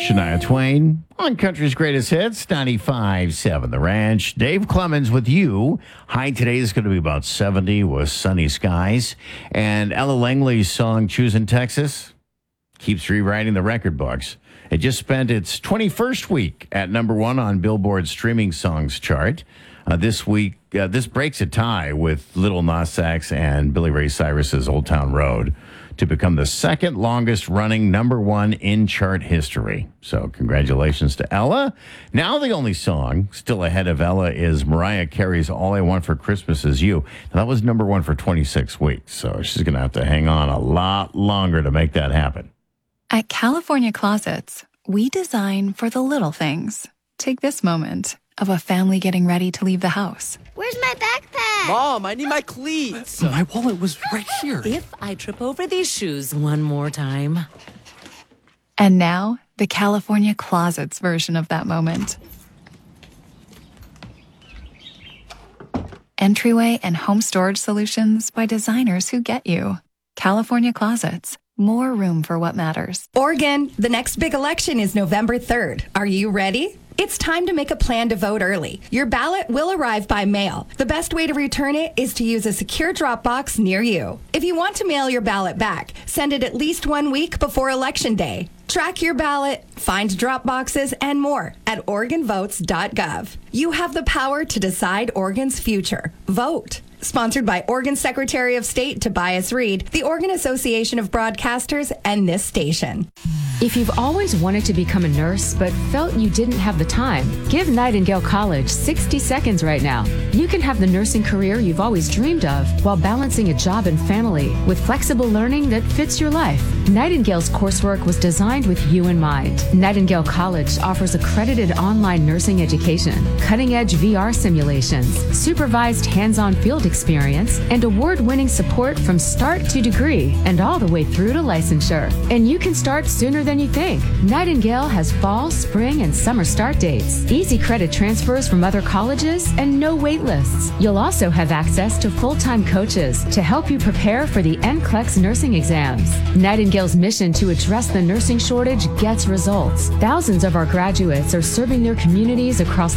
Shania Twain on Country's Greatest Hits, 95.7 The Ranch. Dave Clemens with you. High today is going to be about 70 with sunny skies. And Ella Langley's song, Choosing Texas, keeps rewriting the record books. It just spent its 21st week at number one on Billboard's streaming songs chart. This week, this breaks a tie with Little Nas X and Billy Ray Cyrus's Old Town Road to become the second longest running number one in chart history. So congratulations to Ella. Now the only song still ahead of Ella is Mariah Carey's All I Want for Christmas Is You. Now, that was number one for 26 weeks. So she's going to have to hang on a lot longer to make that happen. At California Closets, we design for the little things. Take this moment of a family getting ready to leave the house. Where's my backpack? Mom, I need my cleats. My wallet was right here. If I trip over these shoes one more time. And now, the California Closets version of that moment. Entryway and home storage solutions by designers who get you. California Closets. More room for what matters. Oregon, the next big election is November 3rd. Are you ready? It's time to make a plan to vote early. Your ballot will arrive by mail. The best way to return it is to use a secure drop box near you. If you want to mail your ballot back, send it at least 1 week before Election Day. Track your ballot, find drop boxes, and more at OregonVotes.gov. You have the power to decide Oregon's future. Vote. Sponsored by Oregon Secretary of State Tobias Reed, the Oregon Association of Broadcasters, and this station. If you've always wanted to become a nurse but felt you didn't have the time, give Nightingale College 60 seconds right now. You can have the nursing career you've always dreamed of while balancing a job and family with flexible learning that fits your life. Nightingale's coursework was designed with you in mind. Nightingale College offers accredited online nursing education, cutting-edge VR simulations, supervised hands-on field experience, and award-winning support from start to degree and all the way through to licensure. And you can start sooner than you think. Nightingale has fall, spring, and summer start dates, easy credit transfers from other colleges, and no wait lists. You'll also have access to full-time coaches to help you prepare for the NCLEX nursing exams. Nightingale's mission to address the nursing shortage gets results. Thousands of our graduates are serving their communities across